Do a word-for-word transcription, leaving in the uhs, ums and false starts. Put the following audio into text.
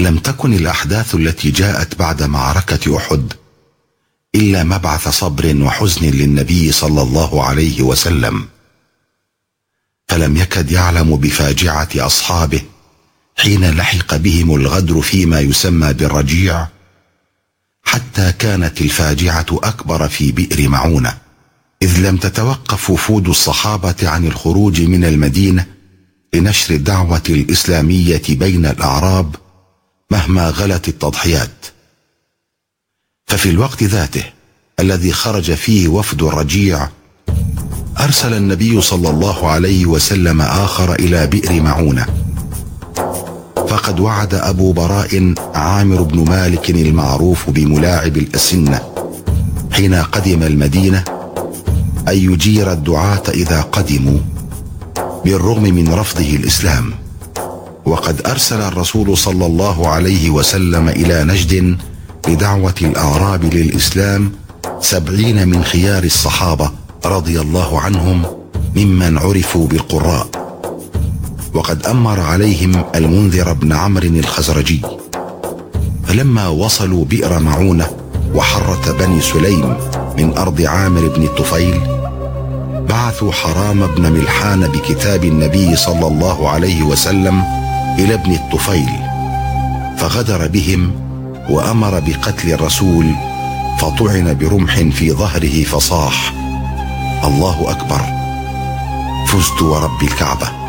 لم تكن الأحداث التي جاءت بعد معركة أحد إلا مبعث صبر وحزن للنبي صلى الله عليه وسلم، فلم يكد يعلم بفاجعة أصحابه حين لحق بهم الغدر فيما يسمى بالرجيع، حتى كانت الفاجعة أكبر في بئر معونة، إذ لم تتوقف وفود الصحابة عن الخروج من المدينة لنشر الدعوة الإسلامية بين الأعراب مهما غلت التضحيات. ففي الوقت ذاته الذي خرج فيه وفد الرجيع، أرسل النبي صلى الله عليه وسلم آخر إلى بئر معونة، فقد وعد أبو براء عامر بن مالك المعروف بملاعب الأسنة حين قدم المدينة أن يجير الدعاة إذا قدموا، بالرغم من رفضه الإسلام. وقد أرسل الرسول صلى الله عليه وسلم إلى نجد لدعوة الأعراب للإسلام سبعين من خيار الصحابة رضي الله عنهم ممن عرفوا بالقراء، وقد أمر عليهم المنذر بن عمرو الخزرجي. فلما وصلوا بئر معونة وحرة بني سليم من أرض عامر بن الطفيل، بعثوا حرام بن ملحان بكتاب النبي صلى الله عليه وسلم إلى ابن الطفيل، فغدر بهم وأمر بقتل الرسول، فطعن برمح في ظهره فصاح: الله أكبر، فزت ورب الكعبة.